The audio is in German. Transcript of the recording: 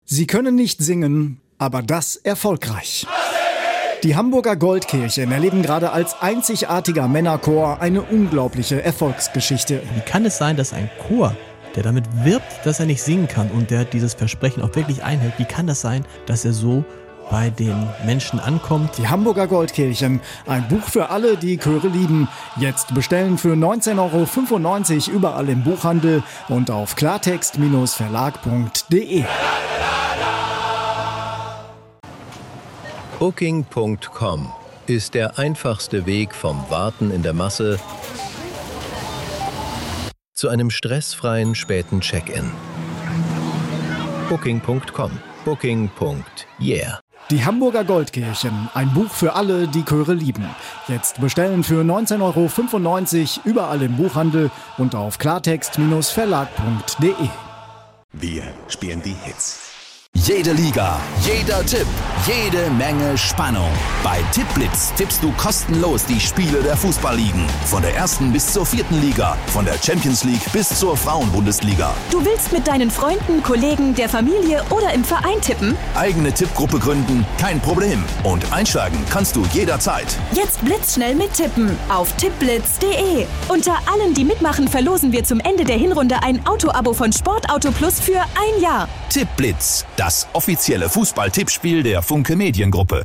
Sie können nicht singen, aber das erfolgreich. Die Hamburger Goldkirchen erleben gerade als einzigartiger Männerchor eine unglaubliche Erfolgsgeschichte. Wie kann es sein, dass ein Chor, der damit wirbt, dass er nicht singen kann und der dieses Versprechen auch wirklich einhält, wie kann das sein, dass er so bei den Menschen ankommt? Die Hamburger Goldkirchen, ein Buch für alle, die Chöre lieben. Jetzt bestellen für 19,95 € überall im Buchhandel und auf klartext-verlag.de. Booking.com ist der einfachste Weg vom Warten in der Masse zu einem stressfreien späten Check-in. Booking.com. Booking.yeah. Die Hamburger Goldkirchen, ein Buch für alle, die Chöre lieben. Jetzt bestellen für 19,95 € überall im Buchhandel und auf klartext-verlag.de. Wir spielen die Hits. Jede Liga, jeder Tipp, jede Menge Spannung. Bei Tippblitz tippst du kostenlos die Spiele der Fußballligen. Von der 1. bis zur 4. Liga, von der Champions League bis zur Frauenbundesliga. Du willst mit deinen Freunden, Kollegen, der Familie oder im Verein tippen? Eigene Tippgruppe gründen? Kein Problem. Und einsteigen kannst du jederzeit. Jetzt blitzschnell mittippen auf tippblitz.de. Unter allen, die mitmachen, verlosen wir zum Ende der Hinrunde ein Auto-Abo von Sportauto Plus für 1 Jahr. Tippblitz, das offizielle Fußball-Tippspiel der Funke Mediengruppe.